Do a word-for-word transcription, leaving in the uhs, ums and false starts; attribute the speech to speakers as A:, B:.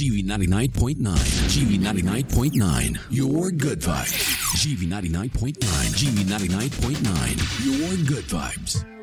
A: G V ninety-nine point nine. G V ninety-nine point nine. Your good vibes. G V ninety-nine point nine. G V ninety-nine point nine. Your good vibes.